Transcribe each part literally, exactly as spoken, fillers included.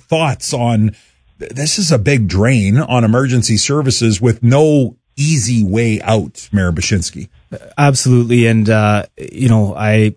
thoughts on this is a big drain on emergency services with no easy way out, Mayor Bashinsky. Absolutely. And, uh, you know, I,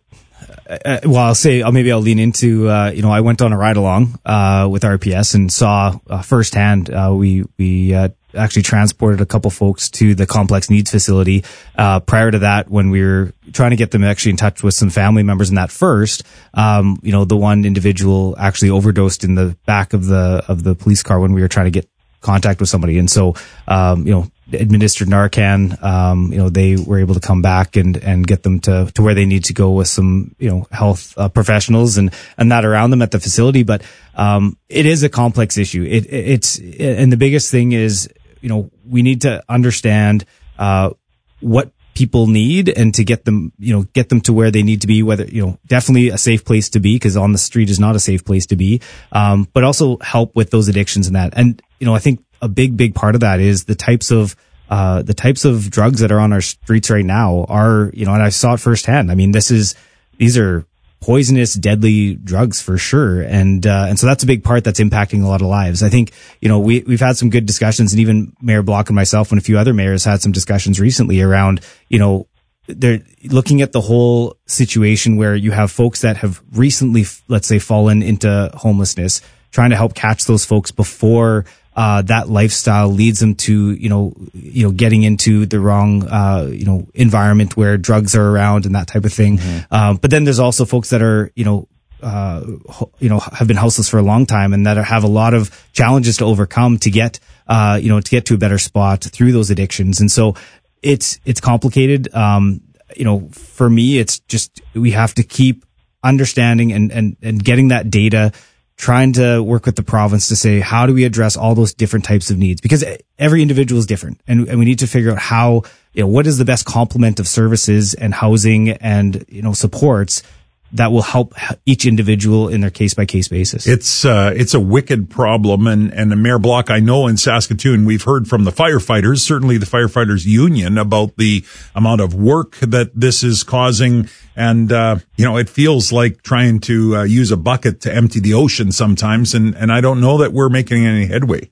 uh, well, I'll say, uh, maybe I'll lean into, uh, you know, I went on a ride along, uh, with R P S and saw uh, firsthand, uh, we, we, uh, actually transported a couple folks to the complex needs facility. Uh, prior to that, when we were trying to get them actually in touch with some family members in that first, um, you know, the one individual actually overdosed in the back of the, of the police car when we were trying to get contact with somebody. And so, um, you know, administered Narcan, um, you know, they were able to come back and, and get them to, to where they need to go with some, you know, health uh, professionals and, and that around them at the facility. But, um, it is a complex issue. It, it it's, and the biggest thing is, you know, we need to understand, uh, what people need and to get them, you know, get them to where they need to be, whether, you know, definitely a safe place to be, because on the street is not a safe place to be. Um, but also help with those addictions and that. And, you know, I think a big, big part of that is the types of, uh, the types of drugs that are on our streets right now are, you know, and I saw it firsthand. I mean, this is, these are poisonous, deadly drugs for sure. And, uh, and so that's a big part that's impacting a lot of lives. I think, you know, we, we've had some good discussions, and even Mayor Block and myself and a few other mayors had some discussions recently around, you know, they're looking at the whole situation where you have folks that have recently, let's say, fallen into homelessness, trying to help catch those folks before uh that lifestyle leads them to, you know, you know, getting into the wrong, uh, you know, environment where drugs are around and that type of thing. Mm-hmm. Um, but then there's also folks that are, you know, uh, ho- you know, have been houseless for a long time and that are, have a lot of challenges to overcome to get, uh, you know, to get to a better spot through those addictions. And so it's, it's complicated. Um, you know, for me, it's just, we have to keep understanding and, and, and getting that data, trying to work with the province to say, how do we address all those different types of needs? Because every individual is different, and, and we need to figure out how, you know, what is the best complement of services and housing and, you know, supports that will help each individual in their case by case basis. It's, uh, it's a wicked problem. And, and the Mayor Block, I know in Saskatoon, we've heard from the firefighters, certainly the firefighters union, about the amount of work that this is causing. And, uh, you know, it feels like trying to uh, use a bucket to empty the ocean sometimes. And, and I don't know that we're making any headway.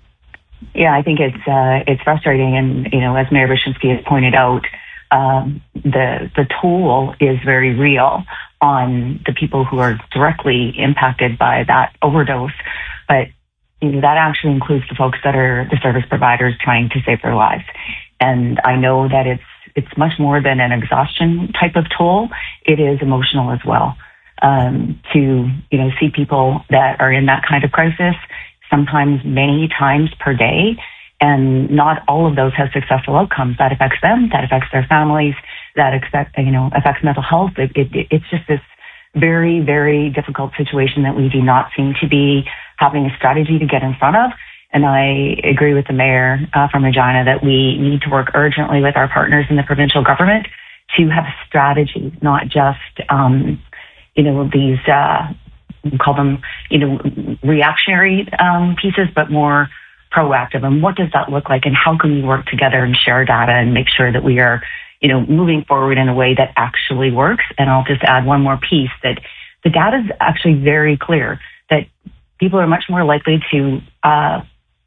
Yeah, I think it's, uh, it's frustrating. And, you know, as Mayor Bashinsky has pointed out, um, the, the toll is very real on the people who are directly impacted by that overdose. But, you know, that actually includes the folks that are the service providers trying to save their lives. And I know that it's, it's much more than an exhaustion type of toll. It is emotional as well. Um, to, you know, see people that are in that kind of crisis, sometimes many times per day, and not all of those have successful outcomes. That affects them, that affects their families, that expect, you know, affects mental health. It, it, it's just this very, very difficult situation that we do not seem to be having a strategy to get in front of. And I agree with the mayor uh, from Regina that we need to work urgently with our partners in the provincial government to have a strategy, not just, um, you know, these, uh, we call them, you know, reactionary um, pieces, but more proactive. And what does that look like? And how can we work together and share data and make sure that we are, you know, moving forward in a way that actually works? And I'll just add one more piece, that the data is actually very clear that people are much more likely to uh,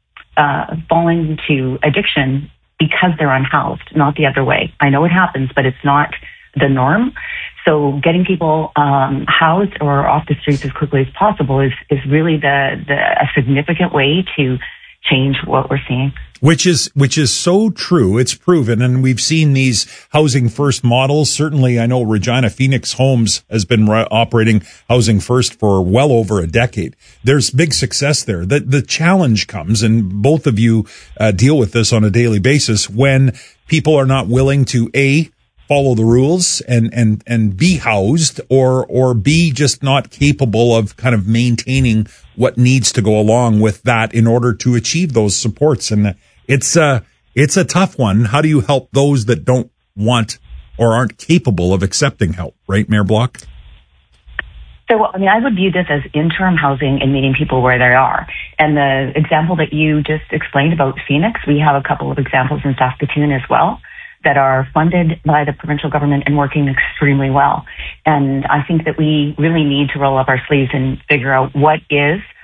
uh, fall into addiction because they're unhoused, not the other way. I know it happens, but it's not the norm. So getting people um, housed or off the streets as quickly as possible is, is really the, the a significant way to change what we're seeing. Which is, which is so true. It's proven. And we've seen these housing first models. Certainly, I know Regina Phoenix Homes has been re- operating housing first for well over a decade. There's big success there. The, the challenge comes, and both of you uh, deal with this on a daily basis, when people are not willing to, A, follow the rules and, and, and be housed, or, or be just not capable of kind of maintaining what needs to go along with that in order to achieve those supports. And it's a, it's a tough one. How do you help those that don't want or aren't capable of accepting help, right, Mayor Block? So, I mean, I would view this as interim housing and meeting people where they are. And the example that you just explained about Phoenix, we have a couple of examples in Saskatoon as well, that are funded by the provincial government and working extremely well. And I think that we really need to roll up our sleeves and figure out what is